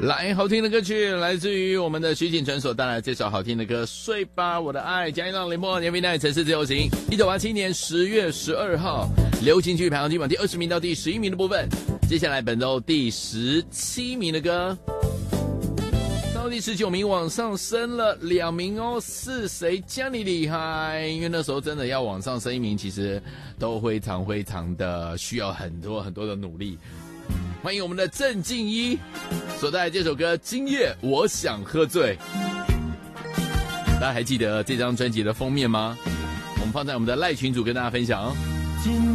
来，好听的歌曲来自于我们的徐锦纯所带来这首好听的歌《睡吧我的爱》，嘉义浪联播年份代城市自由行。1987年10月12号，流行曲排行榜第20名到第11名的部分。接下来本周第17名的歌，到第19名往上升了2名哦，是谁家里厉害？因为那时候真的要往上升1名，其实都非常的需要很多的努力。欢迎我们的郑敬一所带来这首歌《今夜我想喝醉》。大家还记得这张专辑的封面吗？我们放在我们的赖群组跟大家分享哦。